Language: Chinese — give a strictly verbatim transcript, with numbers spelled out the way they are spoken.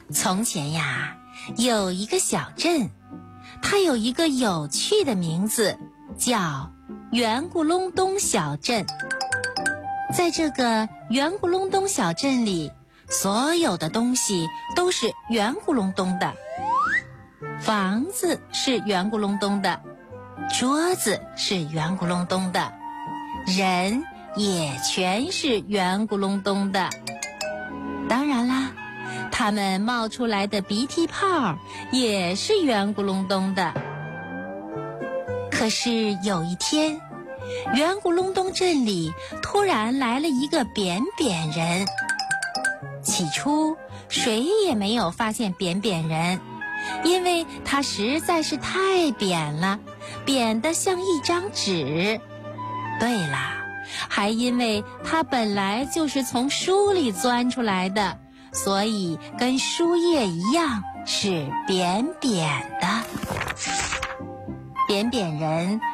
从前呀，有一个小镇，它有一个有趣的名字，叫圆咕隆咚小镇。在这个圆咕隆咚小镇里，所有的东西都是圆咕隆咚的。房子是圆咕隆咚的，桌子是圆咕隆咚的，人也全是圆咕隆咚的。当然啦，它们冒出来的鼻涕泡也是圆咕隆咚的。可是有一天，圆咕隆咚镇里突然来了一个扁扁人。起初谁也没有发现扁扁人，因为他实在是太扁了，扁得像一张纸。对了，还因为他本来就是从书里钻出来的，所以跟书页一样是扁扁的。扁扁人